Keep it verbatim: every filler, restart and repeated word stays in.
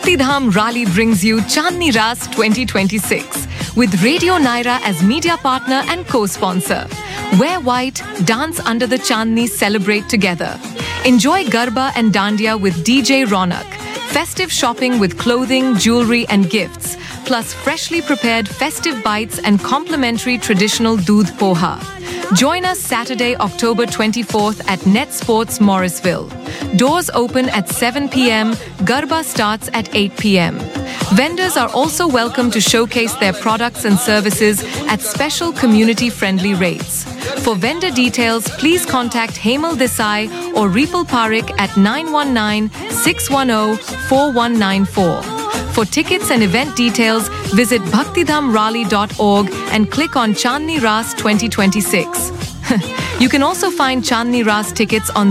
Bhakti Dham Rally brings you Chandni Ras twenty twenty-six with Radio Naira as media partner and co-sponsor. Wear white, dance under the Chandni, celebrate together. Enjoy Garba and Dandiya with D J Ronak. Festive shopping with clothing, jewelry and gifts. Plus freshly prepared festive bites and complimentary traditional doodh poha. Join us Saturday, October twenty-fourth at Net Sports Morrisville. Doors open at seven p.m. Garba starts at eight p.m. Vendors are also welcome to showcase their products and services at special community-friendly rates. For vendor details, please contact Hemal Desai or Ripal Parekh at nine one nine, six one zero, four one nine four. For tickets and event details, visit bhakti dham rally dot org and click on Chandni Ras twenty twenty-six. You can also find Chandni Ras tickets on